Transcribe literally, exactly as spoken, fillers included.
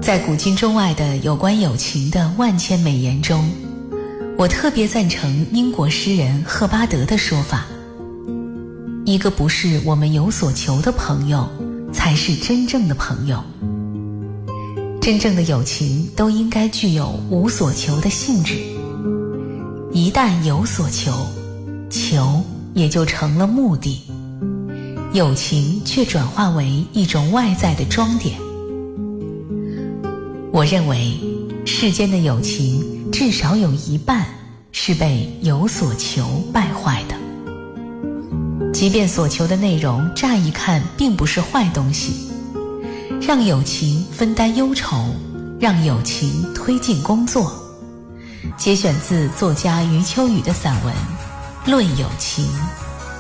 在古今中外的有关友情的万千美言中，我特别赞成英国诗人赫巴德的说法：一个不是我们有所求的朋友，才是真正的朋友。真正的友情都应该具有无所求的性质。一旦有所求，求也就成了目的，友情却转化为一种外在的装点。我认为世间的友情至少有一半是被有所求败坏的。即便所求的内容乍一看并不是坏东西，让友情分担忧愁，让友情推进工作。节选自作家余秋雨的散文《论友情》。